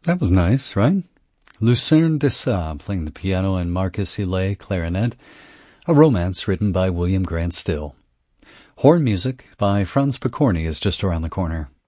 That was nice, right? Lucerne de Sa playing the piano and Marcus Illet clarinet, a romance written by William Grant Still. Horn music by Franz Picorni is just around the corner.